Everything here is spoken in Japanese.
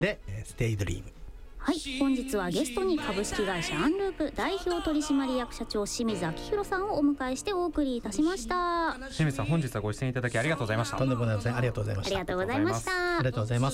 でステイドリーム。 はい、本日はゲストに株式会社アンループ代表取締役社長清水明宏さんをお迎えしてお送りいたしました。 清水さん、本日はご出演いただきありがとうございました。 とんでもございません。ありがとうございました。 ありがとうございました。 ありがとうございます。